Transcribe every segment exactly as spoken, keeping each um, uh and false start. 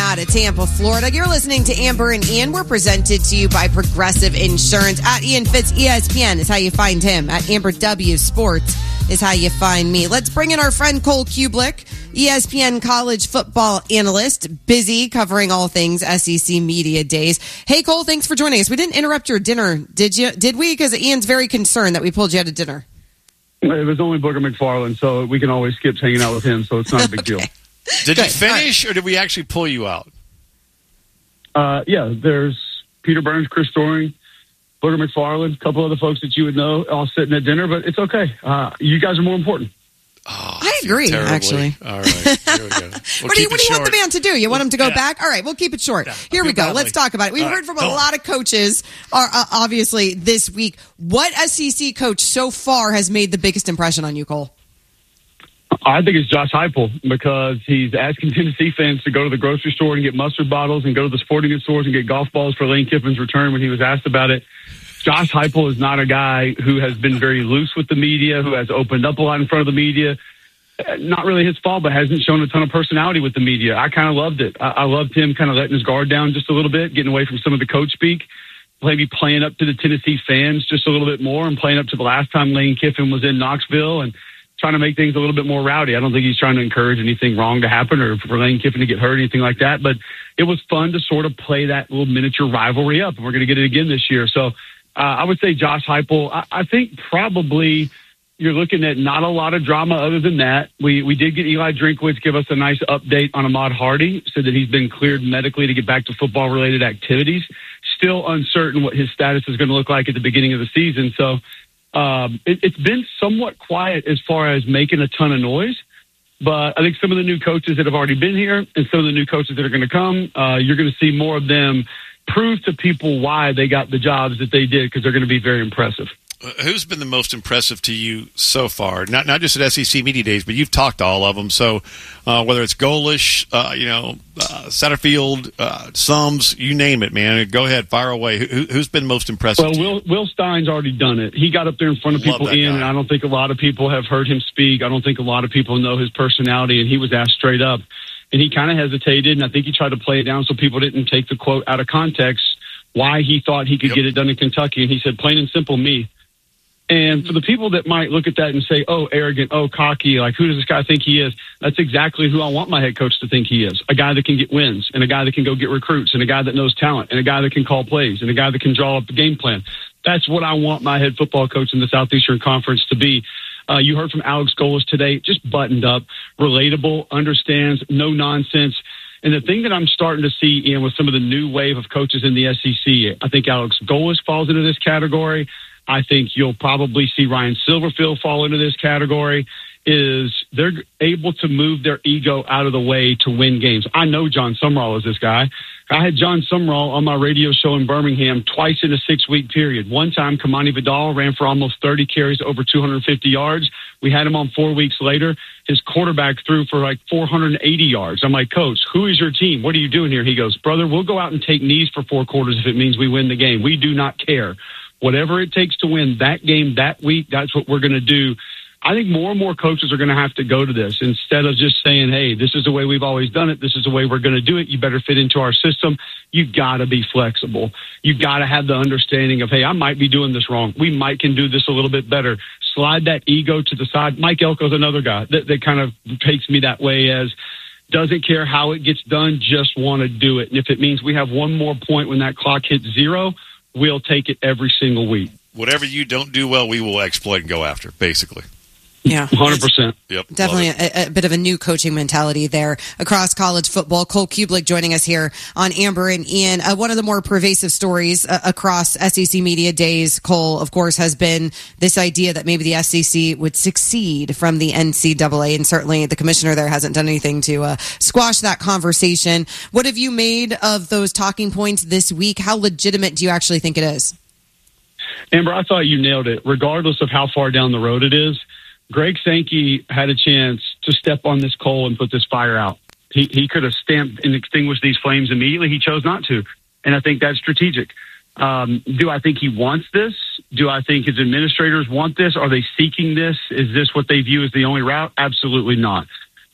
out of Tampa, Florida. You're listening to Amber and Ian. We're presented to you by Progressive Insurance. At Ian Fitz, E S P N is how you find him. At Amber W Sports is how you find me. Let's bring in our friend Cole Kublick, E S P N college football analyst, busy covering all things S E C Media Days. Hey, Cole, thanks for joining us. We didn't interrupt your dinner, did you? Did we? Because Ian's very concerned that we pulled you out of dinner. It was only Booger McFarland, so we can always skip hanging out with him, so it's not a big Okay. deal. Did Good. you finish, or did we actually pull you out? Uh, yeah, there's Peter Burns, Chris Storing, Booger McFarland, a couple other folks that you would know all sitting at dinner, but it's okay. Uh, you guys are more important. Oh, I agree, terribly. actually. All right, here we go. We'll what do you, keep what do you it want short. the man to do? You want him to go Yeah. back? All right, we'll keep it short. Yeah, Here I we feel go. badly. Let's talk about it. We've All heard right, from a go on. lot of coaches are uh, obviously this week. What S E C coach so far has made the biggest impression on you, Cole? I think it's Josh Heupel because he's asking Tennessee fans to go to the grocery store and get mustard bottles and go to the sporting goods stores and get golf balls for Lane Kiffin's return when he was asked about it. Josh Heupel is not a guy who has been very loose with the media, who has opened up a lot in front of the media. Not really his fault, but hasn't shown a ton of personality with the media. I kind of loved it. I, I loved him kind of letting his guard down just a little bit, getting away from some of the coach speak, maybe playing up to the Tennessee fans just a little bit more and playing up to the last time Lane Kiffin was in Knoxville and trying to make things a little bit more rowdy. I don't think he's trying to encourage anything wrong to happen or for Lane Kiffin to get hurt or anything like that. But it was fun to sort of play that little miniature rivalry up. And we're going to get it again this year. So uh, I would say Josh Heupel. I, I think probably you're looking at not a lot of drama other than that. We we did get Eli Drinkwitz give us a nice update on Ahmad Hardy, said that he's been cleared medically to get back to football-related activities. Still uncertain what his status is going to look like at the beginning of the season. So um, it, it's been somewhat quiet as far as making a ton of noise. But I think some of the new coaches that have already been here and some of the new coaches that are going to come, uh, you're going to see more of them prove to people why they got the jobs that they did because they're going to be very impressive. Who's been the most impressive to you so far? Not not just at S E C Media Days, but you've talked to all of them. So uh, whether it's Golish, uh, you know, uh, Satterfield, uh, Sums, you name it, man. Go ahead, fire away. Who, who's been most impressive Well, to Will, you? Will Stein's already done it. He got up there in front of Love people, that Ian, guy. and I don't think a lot of people have heard him speak. I don't think a lot of people know his personality, and he was asked straight up. And he kind of hesitated, and I think he tried to play it down so people didn't take the quote out of context, why he thought he could Yep. get it done in Kentucky. And he said, plain and simple, me. And for the people that might look at that and say, oh, arrogant, oh, cocky, like, who does this guy think he is? That's exactly who I want my head coach to think he is. A guy that can get wins and a guy that can go get recruits and a guy that knows talent and a guy that can call plays and a guy that can draw up the game plan. That's what I want my head football coach in the Southeastern Conference to be. Uh, you heard from Alex Golis today, just buttoned up, relatable, understands, no nonsense. And the thing that I'm starting to see, Ian, with some of the new wave of coaches in the S E C, I think Alex Golis falls into this category. I think you'll probably see Ryan Silverfield fall into this category, is they're able to move their ego out of the way to win games. I know John Sumrall is this guy. I had John Sumrall on my radio show in Birmingham twice in a six-week period. One time, Kamani Vidal ran for almost thirty carries, over two hundred fifty yards. We had him on four weeks later. His quarterback threw for like four hundred eighty yards. I'm like, Coach, who is your team? What are you doing here? He goes, brother, we'll go out and take knees for four quarters if it means we win the game. We do not care. Whatever it takes to win that game that week, that's what we're going to do. I think more and more coaches are going to have to go to this instead of just saying, hey, this is the way we've always done it. This is the way we're going to do it. You better fit into our system. You got to be flexible. You got to have the understanding of, hey, I might be doing this wrong. We might can do this a little bit better. Slide that ego to the side. Mike Elko's another guy that, that kind of takes me that way as doesn't care how it gets done, just want to do it. And if it means we have one more point when that clock hits zero, we'll take it every single week. Whatever you don't do well, we will exploit and go after, basically. Yeah, one hundred percent. Yep, definitely a, a bit of a new coaching mentality there across college football. Cole Kublick joining us here on Amber and Ian. Uh, one of the more pervasive stories uh, across S E C Media Days, Cole, of course, has been this idea that maybe the S E C would succeed from the N C double A, and certainly the commissioner there hasn't done anything to uh, squash that conversation. What have you made of those talking points this week? How legitimate do you actually think it is? Amber, I thought you nailed it. Regardless of how far down the road it is, Greg Sankey had a chance to step on this coal and put this fire out. He he could have stamped and extinguished these flames immediately. He chose not to, and I think that's strategic. Um, do I think he wants this? Do I think his administrators want this? Are they seeking this? Is this what they view as the only route? Absolutely not.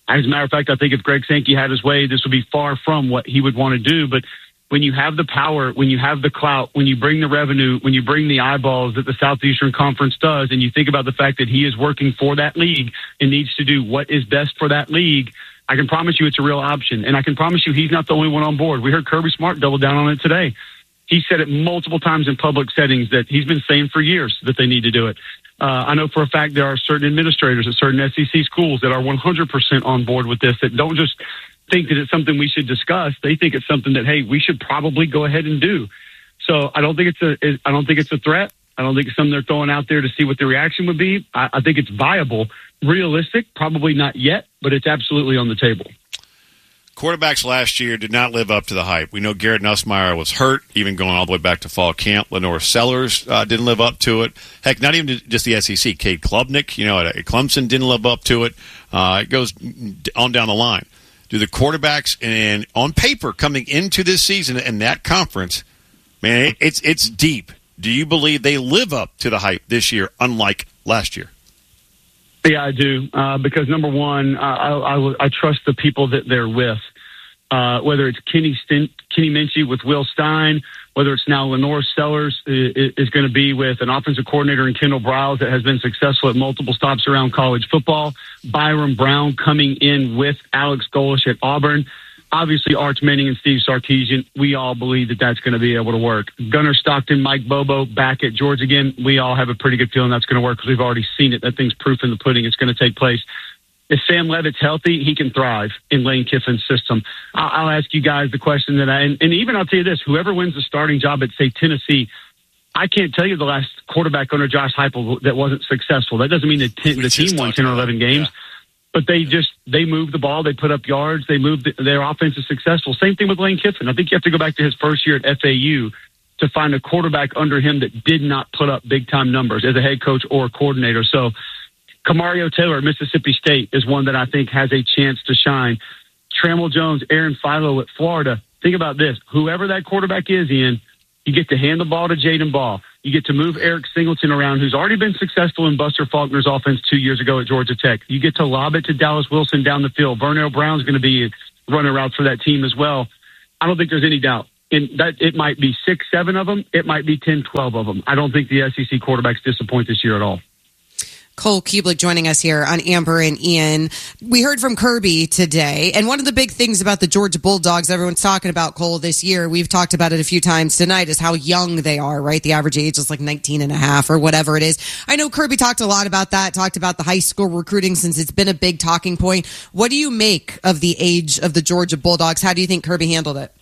As a matter of fact, I think if Greg Sankey had his way, this would be far from what he would want to do. But when you have the power, when you have the clout, when you bring the revenue, when you bring the eyeballs that the Southeastern Conference does, and you think about the fact that he is working for that league and needs to do what is best for that league, I can promise you it's a real option. And I can promise you he's not the only one on board. We heard Kirby Smart double down on it today. He said it multiple times in public settings that he's been saying for years that they need to do it. Uh, I know for a fact there are certain administrators at certain S E C schools that are one hundred percent on board with this, that don't just think that it's something we should discuss. They think it's something that, hey, we should probably go ahead and do. So I don't think it's a, I don't think it's a threat. I don't think it's something they're throwing out there to see what the reaction would be. I, I think it's viable. Realistic, probably not yet, but it's absolutely on the table. Quarterbacks last year did not live up to the hype. We know Garrett Nussmeier was hurt, even going all the way back to fall camp. Lenore Sellers uh, didn't live up to it. Heck, not even just the S E C. Cade Klubnik, you know, at Clemson didn't live up to it. Uh, it goes on down the line. Do the quarterbacks, and on paper, coming into this season and that conference, man, it, it's it's deep. Do you believe they live up to the hype this year, unlike last year? Yeah, I do. Uh, because number one, I, I, I trust the people that they're with. Uh, whether it's Kenny Stint, Kenny Minchie with Will Stein, whether it's now Lenore Sellers is, is going to be with an offensive coordinator in Kendall Briles that has been successful at multiple stops around college football. Byron Brown coming in with Alex Golesh at Auburn. Obviously, Arch Manning and Steve Sarkisian, we all believe that that's going to be able to work. Gunnar Stockton, Mike Bobo back at Georgia again. We all have a pretty good feeling that's going to work because we've already seen it. That thing's proof in the pudding. It's going to take place. If Sam Levitt's healthy, he can thrive in Lane Kiffin's system. I'll, I'll ask you guys the question that I, and, and even I'll tell you this, whoever wins the starting job at, say, Tennessee, I can't tell you the last quarterback under Josh Heupel that wasn't successful. That doesn't mean that t- the team won ten or eleven games. Yeah. But they just, they moved the ball, they put up yards, they moved, the, their offense is successful. Same thing with Lane Kiffin. I think you have to go back to his first year at F A U to find a quarterback under him that did not put up big-time numbers as a head coach or a coordinator. So Camario Taylor at Mississippi State is one that I think has a chance to shine. Trammell Jones, Aaron Philo at Florida. Think about this. Whoever that quarterback is, Ian, you get to hand the ball to Jaden Ball. You get to move Eric Singleton around, who's already been successful in Buster Faulkner's offense two years ago at Georgia Tech. You get to lob it to Dallas Wilson down the field. Vernell Brown's going to be running routes for that team as well. I don't think there's any doubt. In that it might be six, seven of them. It might be ten, twelve of them. I don't think the S E C quarterbacks disappoint this year at all. Cole Cubelic joining us here on Amber and Ian. We heard from Kirby today, and one of the big things about the Georgia Bulldogs everyone's talking about, Cole, this year, we've talked about it a few times tonight, is how young they are, right? The average age is like nineteen and a half or whatever it is. I know Kirby talked a lot about that, talked about the high school recruiting since it's been a big talking point. What do you make of the age of the Georgia Bulldogs? How do you think Kirby handled it?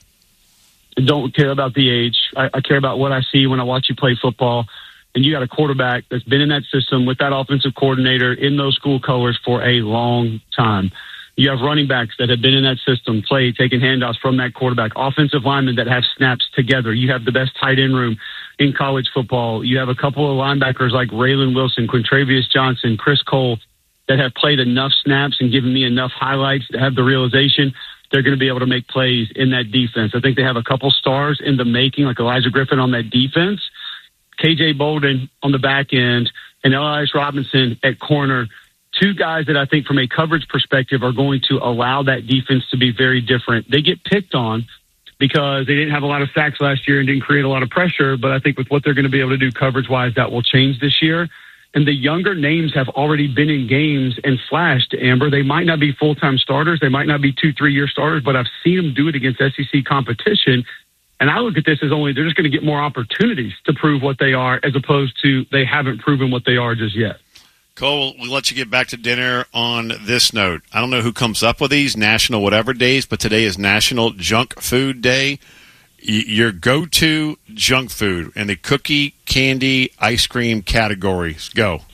I don't care about the age. I, I care about what I see when I watch you play football. And you got a quarterback that's been in that system with that offensive coordinator in those school colors for a long time. You have running backs that have been in that system, played, taking handoffs from that quarterback, offensive linemen that have snaps together. You have the best tight end room in college football. You have a couple of linebackers like Raylan Wilson, Quintravious Johnson, Chris Cole that have played enough snaps and given me enough highlights to have the realization they're going to be able to make plays in that defense. I think they have a couple stars in the making, like Elijah Griffin on that defense. K J Bolden on the back end, and Elias Robinson at corner, two guys that I think from a coverage perspective are going to allow that defense to be very different. They get picked on because they didn't have a lot of sacks last year and didn't create a lot of pressure, but I think with what they're going to be able to do coverage-wise, that will change this year. And the younger names have already been in games and flashed, Amber. They might not be full-time starters. They might not be two, three-year starters, but I've seen them do it against S E C competition. And I look at this as only they're just going to get more opportunities to prove what they are as opposed to they haven't proven what they are just yet. Cole, we'll let you get back to dinner on this note. I don't know who comes up with these national whatever days, but today is National Junk Food Day. Y- your go-to junk food in the cookie, candy, ice cream categories. Go.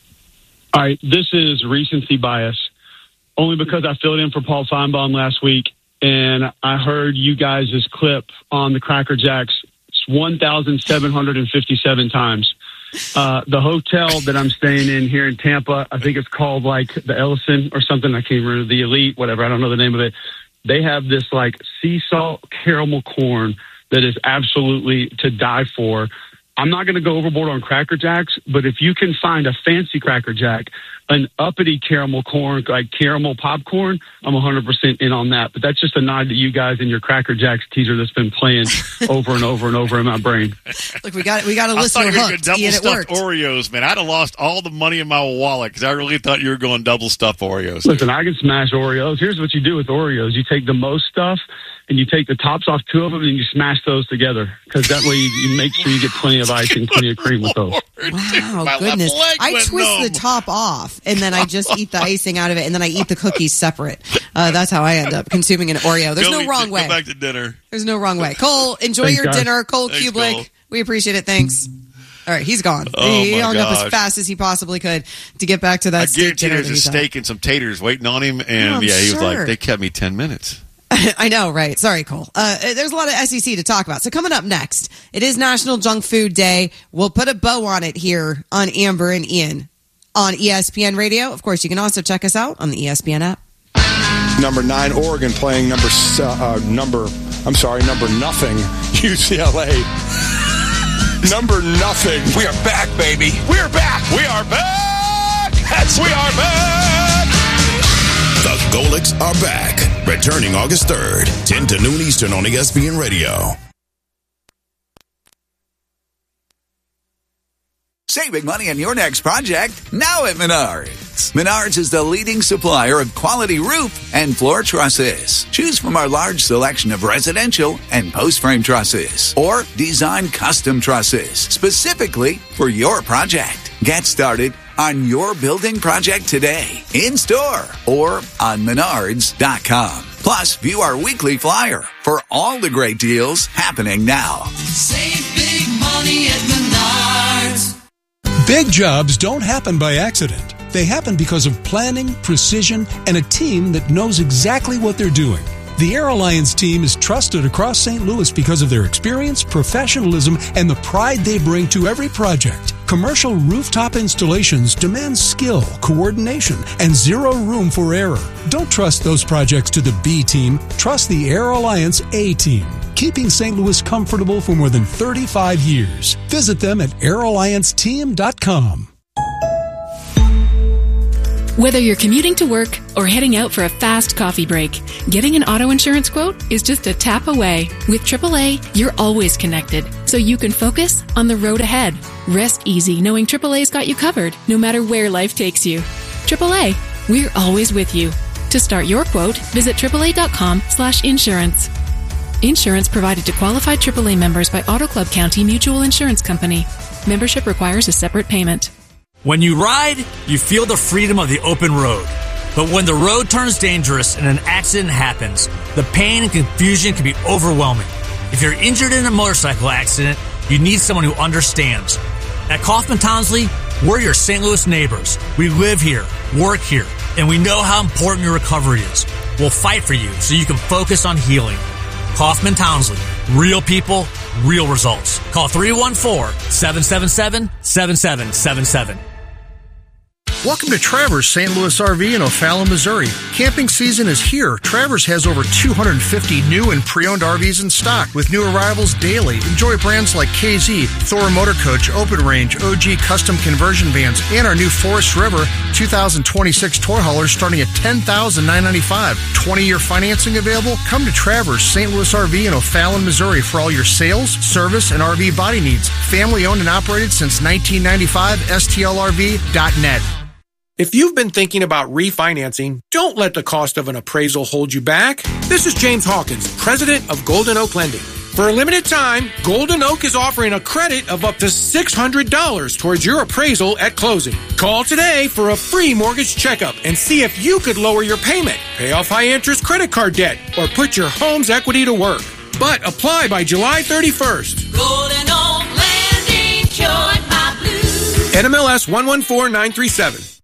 All right, this is recency bias, only because I filled in for Paul Feinbaum last week. And I heard you guys' clip on the Cracker Jacks one thousand seven hundred fifty-seven times. Uh, the hotel that I'm staying in here in Tampa, I think it's called like the Ellison or something. I can't remember, the Elite, whatever. I don't know the name of it. They have this like sea salt caramel corn that is absolutely to die for. I'm not going to go overboard on Cracker Jacks, but if you can find a fancy Cracker Jack, an uppity caramel corn, like caramel popcorn, I'm one hundred percent in on that. But that's just a nod to you guys and your Cracker Jacks teaser that's been playing over and over and over in my brain. Look, we got we got a list. I thought of you were going double and stuffed Oreos, man. I'd have lost all the money in my wallet because I really thought you were going double stuffed Oreos. Listen, I can smash Oreos. Here's what you do with Oreos: you take the most stuff, and you take the tops off two of them, and you smash those together because that way you, you make sure you get plenty of ice and plenty of cream with those. Wow, My goodness! I twist numb. the top off, and then I just eat the icing out of it, and then I eat the cookies separate. Uh, that's how I end up consuming an Oreo. There's Go no eat- wrong go way. back to dinner. There's no wrong way. Cole, enjoy Thanks, your guys. dinner. Cole Thanks, Kubelik, Cole. we appreciate it. Thanks. All right, he's gone. Oh, he my hung up as gosh. fast as he possibly could to get back to that I steak guarantee dinner. there's that a he's at. steak and some taters waiting on him, and I'm yeah, he was sure. like, they kept me ten minutes. I know, right? Sorry, Cole. Uh, there's a lot of S E C to talk about. So coming up next, it is National Junk Food Day. We'll put a bow on it here on Amber and Ian on E S P N Radio. Of course, you can also check us out on the E S P N app. Number nine, Oregon playing number uh, number. I'm sorry, number nothing. U C L A. Number nothing. We are back, baby. We are back. We are back. That's we are back. The Golics are back. Returning August third, ten to noon Eastern on E S P N Radio. Saving money on your next project now at Menards. Menards is the leading supplier of quality roof and floor trusses. Choose from our large selection of residential and post-frame trusses or design custom trusses specifically for your project. Get started on your building project today, in store or on menards dot com. Plus, view our weekly flyer for all the great deals happening now. Save big money at Menards. Big jobs don't happen by accident. They happen because of planning, precision, and a team that knows exactly what they're doing. The Air Alliance team is trusted across Saint Louis because of their experience, professionalism, and the pride they bring to every project. Commercial rooftop installations demand skill, coordination, and zero room for error. Don't trust those projects to the B team. Trust the Air Alliance A team, keeping Saint Louis comfortable for more than thirty-five years. Visit them at air alliance team dot com. Whether you're commuting to work or heading out for a fast coffee break, getting an auto insurance quote is just a tap away. With triple A, you're always connected, so you can focus on the road ahead. Rest easy knowing triple A's got you covered, no matter where life takes you. triple A, we're always with you. To start your quote, visit triple A dot com slash insurance. Insurance provided to qualified triple A members by Auto Club County Mutual Insurance Company. Membership requires a separate payment. When you ride, you feel the freedom of the open road. But when the road turns dangerous and an accident happens, the pain and confusion can be overwhelming. If you're injured in a motorcycle accident, you need someone who understands. At Kaufman Townsley, we're your Saint Louis neighbors. We live here, work here, and we know how important your recovery is. We'll fight for you so you can focus on healing. Kaufman Townsley. Real people, real results. Call three one four, seven seven seven, seven seven seven seven. Welcome to Travers Saint Louis R V in O'Fallon, Missouri. Camping season is here. Travers has over two hundred fifty new and pre-owned R Vs in stock with new arrivals daily. Enjoy brands like K Z, Thor Motor Coach, Open Range, O G Custom Conversion Vans, and our new Forest River two thousand twenty-six toy haulers starting at ten thousand nine hundred ninety-five dollars. twenty-year financing available? Come to Travers Saint Louis R V in O'Fallon, Missouri for all your sales, service, and R V body needs. Family owned and operated since nineteen ninety-five. S T L R V dot net. If you've been thinking about refinancing, don't let the cost of an appraisal hold you back. This is James Hawkins, president of Golden Oak Lending. For a limited time, Golden Oak is offering a credit of up to six hundred dollars towards your appraisal at closing. Call today for a free mortgage checkup and see if you could lower your payment, pay off high-interest credit card debt, or put your home's equity to work. But apply by July thirty-first. Golden Oak Lending cured my blues. N M L S one one four nine three seven.